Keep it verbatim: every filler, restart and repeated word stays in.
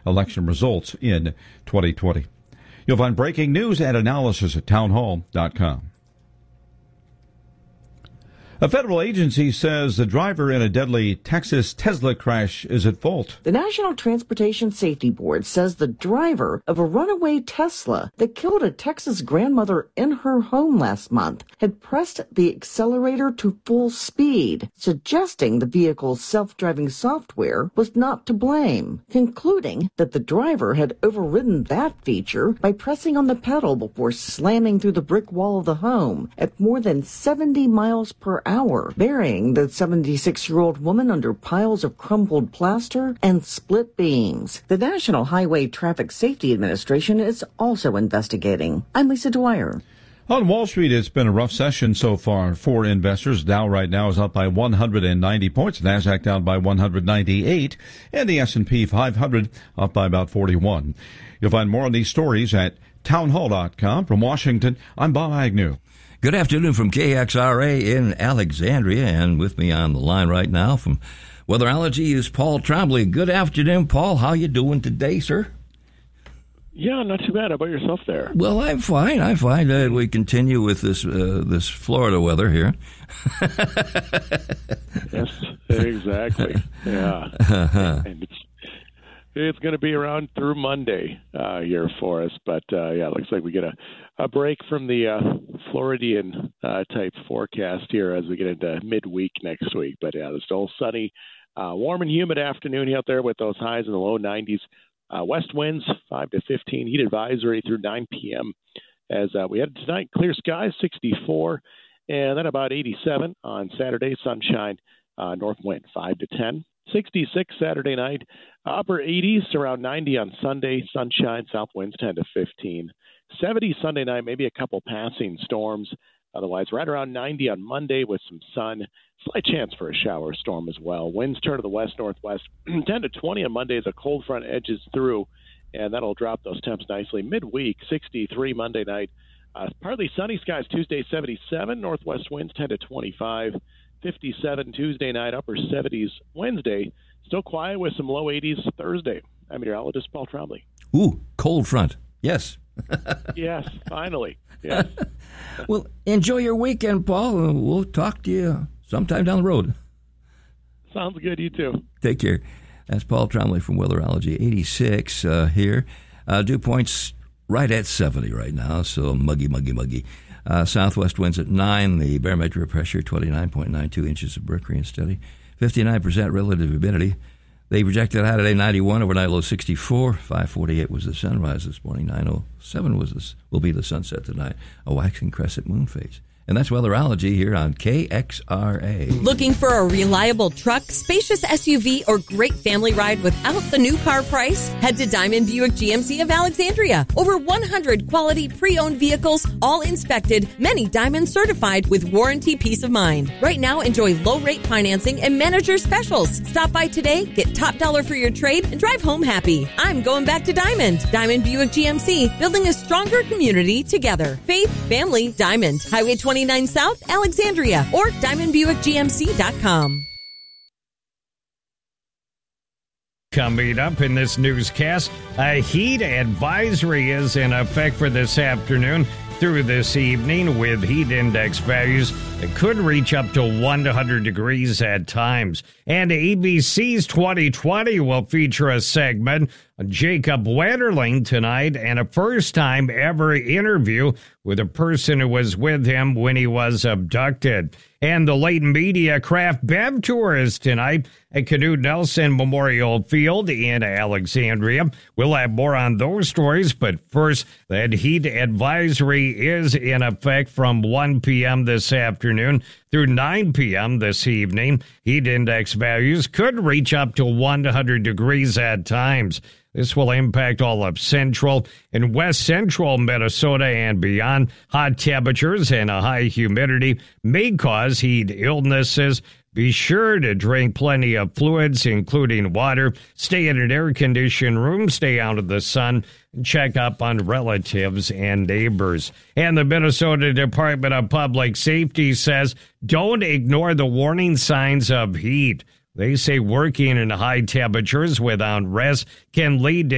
election results in twenty twenty. You'll find breaking news and analysis at townhall dot com. A federal agency says the driver in a deadly Texas Tesla crash is at fault. The National Transportation Safety Board says the driver of a runaway Tesla that killed a Texas grandmother in her home last month had pressed the accelerator to full speed, suggesting the vehicle's self-driving software was not to blame, concluding that the driver had overridden that feature by pressing on the pedal before slamming through the brick wall of the home at more than seventy miles per hour, burying the seventy-six-year-old woman under piles of crumpled plaster and split beams. The National Highway Traffic Safety Administration is also investigating. I'm Lisa Dwyer. On Wall Street, it's been a rough session so far for investors. Dow right now is up by one hundred ninety points, NASDAQ down by one hundred ninety-eight, and the S and P five hundred up by about forty-one. You'll find more on these stories at townhall dot com. From Washington, I'm Bob Agnew. Good afternoon from K X R A in Alexandria, and with me on the line right now from Weatherology is Paul Trombley. Good afternoon, Paul. How you doing today, sir? Yeah, not too bad. How about yourself there? Well, I'm fine. I'm fine. Uh, we continue with this uh, this Florida weather here. Yes, exactly. Yeah, uh-huh. And it's it's going to be around through Monday uh, here for us, but uh, yeah, it looks like we get a, a break from the uh, Floridian uh, type forecast here as we get into midweek next week. But yeah, it's still sunny, uh, warm and humid afternoon out there with those highs in the low nineties. Uh, west winds five to fifteen, heat advisory through nine p.m. As uh, we head tonight, clear skies, sixty-four, and then about eighty-seven on Saturday, sunshine, uh, north wind five to ten. sixty-six Saturday night, upper eighties, around ninety on Sunday, sunshine, south winds ten to fifteen. seventy Sunday night, maybe a couple passing storms. Otherwise, right around ninety on Monday with some sun. Slight chance for a shower storm as well. Winds turn to the west-northwest. ten to twenty on Monday as a cold front edges through, and that'll drop those temps nicely. Midweek, sixty-three Monday night. Uh, partly sunny skies Tuesday, seventy-seven. Northwest winds ten to twenty-five. fifty-seven Tuesday night, upper seventies Wednesday. Still quiet with some low eighties Thursday. I'm meteorologist Paul Trombley. Ooh, cold front. Yes. Yes, finally. Yes. Well, enjoy your weekend, Paul. We'll talk to you sometime down the road. Sounds good. You too. Take care. That's Paul Trombley from Weatherology. eighty-six uh, here. Uh, dew points right at seventy right now, so muggy, muggy, muggy. Uh, southwest winds at nine. The barometric pressure twenty-nine point nine two inches of mercury and steady. fifty-nine percent relative humidity. They projected out today ninety-one, overnight low sixty-four. five forty-eight was the sunrise this morning. nine oh seven was this will be the sunset tonight. A waxing crescent moon phase. And that's Weatherology here on K X R A. Looking for a reliable truck, spacious S U V, or great family ride without the new car price? Head to Diamond Buick G M C of Alexandria. Over one hundred quality pre-owned vehicles, all inspected, many Diamond certified with warranty peace of mind. Right now, enjoy low rate financing and manager specials. Stop by today, get top dollar for your trade, and drive home happy. I'm going back to Diamond. Diamond Buick G M C, building a stronger community together. Faith, family, Diamond. Highway twenty-nine South, Alexandria, or diamond buick g m c dot com. Coming up in this newscast, a heat advisory is in effect for this afternoon through this evening with heat index values that could reach up to one hundred degrees at times. And A B C's twenty twenty will feature a segment on Jacob Wetterling tonight and a first-time ever interview with a person who was with him when he was abducted. And the late media craft bev tour is tonight at Knute Nelson Memorial Field in Alexandria. We'll have more on those stories, but first, that heat advisory is in effect from one p.m. this afternoon through nine p.m. this evening. Heat index values could reach up to one hundred degrees at times. This will impact all of central and west central Minnesota and beyond. Hot temperatures and a high humidity may cause heat illnesses. Be sure to drink plenty of fluids, including water. Stay in an air-conditioned room. Stay out of the sun. And check up on relatives and neighbors. And the Minnesota Department of Public Safety says don't ignore the warning signs of heat. They say working in high temperatures without rest can lead to